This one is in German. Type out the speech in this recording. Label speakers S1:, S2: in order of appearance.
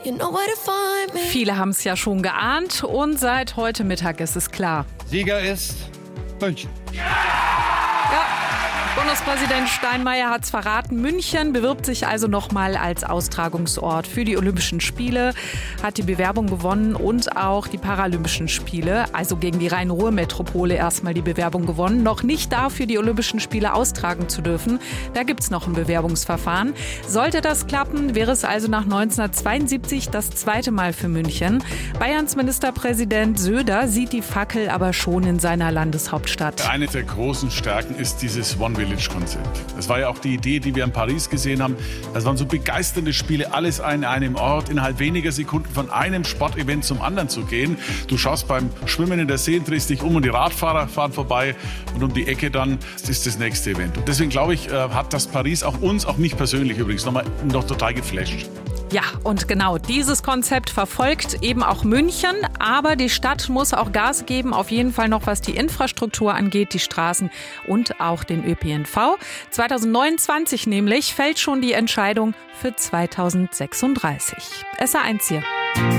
S1: Viele haben es ja schon geahnt und seit heute Mittag ist es klar.
S2: Sieger ist München.
S1: Ja, Bundespräsident Steinmeier hat es verraten. München bewirbt sich also nochmal als Austragungsort für die Olympischen Spiele, hat die Bewerbung gewonnen und auch die Paralympischen Spiele, also gegen die Rhein-Ruhr-Metropole erstmal die Bewerbung gewonnen. Noch nicht dafür, die Olympischen Spiele austragen zu dürfen. Da gibt es noch ein Bewerbungsverfahren. Sollte das klappen, wäre es also nach 1972 das zweite Mal für München. Bayerns Ministerpräsident Söder sieht die Fackel aber schon in seiner Landeshauptstadt.
S3: Eine der großen Stärken ist dieses One-Village-Konzept. Das war ja auch die Idee, die wir in Paris gesehen haben. Das waren so begeisternde Spiele, alles an einem Ort, innerhalb weniger Sekunden von einem Sportevent zum anderen zu gehen. Du schaust beim Schwimmen in der See, drehst dich um und die Radfahrer fahren vorbei und um die Ecke dann ist das nächste Event. Und deswegen glaube ich, hat das Paris auch uns, auch mich persönlich übrigens, noch total geflasht.
S1: Ja, und genau dieses Konzept verfolgt eben auch München. Aber die Stadt muss auch Gas geben, auf jeden Fall noch was die Infrastruktur angeht, die Straßen und auch den ÖPNV. 2029 nämlich fällt schon die Entscheidung für 2036. SA1 hier.